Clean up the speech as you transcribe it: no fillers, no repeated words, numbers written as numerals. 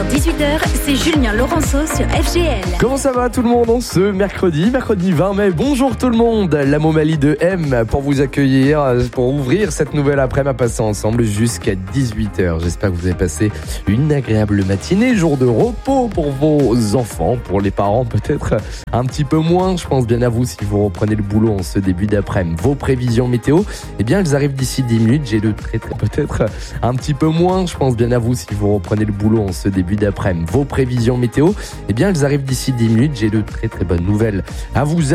18h, c'est Julien Laurenceau sur FGL. Comment ça va tout le monde en ce mercredi 20 mai. Bonjour tout le monde, la Momalie de M pour vous accueillir, pour ouvrir cette nouvelle après-midi à passer ensemble jusqu'à 18h. J'espère que vous avez passé une agréable matinée, jour de repos pour vos enfants, pour les parents peut-être un petit peu moins. Je pense bien à vous si vous reprenez le boulot en ce début d'après-midi. Vos prévisions météo, eh bien elles arrivent d'ici 10 minutes. J'ai le très peut-être un petit peu moins. Je pense bien à vous si vous reprenez le boulot en ce début d'après-midi. Vos prévisions météo, eh bien elles arrivent d'ici 10 minutes. J'ai de très bonnes nouvelles à vous